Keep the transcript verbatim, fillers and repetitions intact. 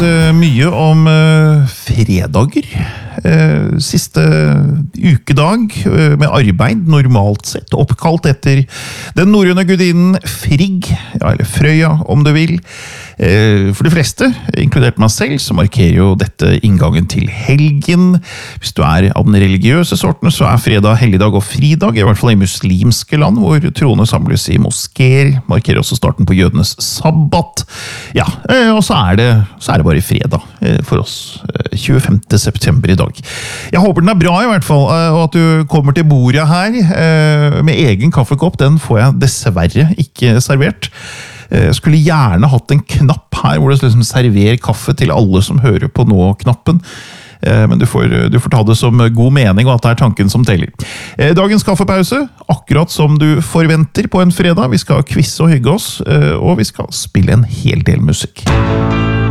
mye om fredager. Siste ukedag med arbeid, normalt sett, oppkalt etter den norrøne gudinnen Frigg, ja, eller Frøya om du vil. For de fleste, inkludert meg selv, så markerer jo dette inngangen til helgen. Hvis du er av den religiøse sorten, så er fredag helligdag og fridag, i hvert fall i muslimske land, hvor troende samles i moskéer, markerer også starten på jødenes sabbat. Ja, og så er det, så er det bare fredag for oss, tjuefemte september i dag. Jeg håper den er bra i hvert fall, og at du kommer til bordet her med egen kaffekopp. Den får jeg dessverre ikke servert. Jeg skulle gjerne hatt en knapp her, hvor det liksom serverer kaffe til alle som hører på nå-knappen. Men du får, du får ta det som god mening, og at det er tanken som teller. Dagens kaffepause, akkurat som du forventer på en fredag. Vi skal kvisse og hygge oss, og vi skal spille en hel del musikk.